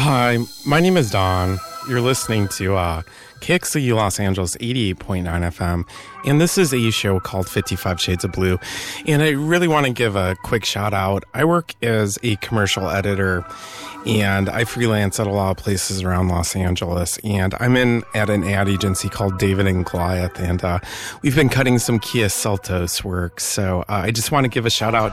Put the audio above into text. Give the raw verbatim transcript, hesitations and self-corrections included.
Hi, my name is Don. You're listening to uh, K X L U Los Angeles eighty-eight point nine F M, and this is a show called fifty-five Shades of Blue. And I really want to give a quick shout out. I work as a commercial editor, and I freelance at a lot of places around Los Angeles. And I'm in at an ad agency called David and Goliath, and uh, we've been cutting some Kia Seltos work. So uh, I just want to give a shout out